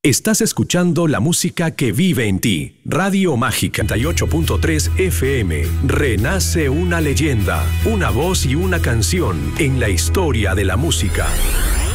Estás escuchando la música que vive en ti. Radio Mágica 88.3 FM. Renace una leyenda, una voz y una canción en la historia de la música.